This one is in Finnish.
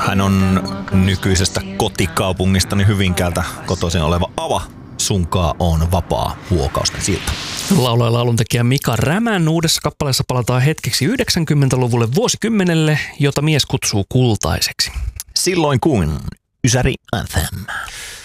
Hän on nykyisestä kotikaupungistani Hyvinkäältä kotoisin oleva Ava. Sunkaa on vapaa huokausten silta. Laulaja lauluntekijä Mika Rämän uudessa kappaleessa palataan hetkeksi 90-luvulle vuosikymmenelle, jota mies kutsuu kultaiseksi. Silloin kun Ysäri Anthem.